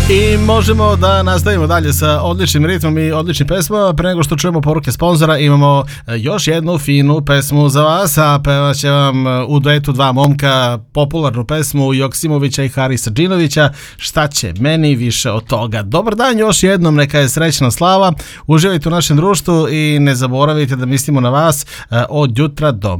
I možemo da nastavimo dalje sa odličnim ritmom i odličnim pesmama. Pre nego što čujemo poruke sponzora, imamo još jednu finu pesmu za vas, a pevat će vam u duetu dva momka popularnu pesmu Joksimovića i Harisa Džinovića, Šta će meni više od toga. Dobar dan još jednom, neka je srećna slava, uživajte u našem društvu i ne zaboravite da mislimo na vas od jutra do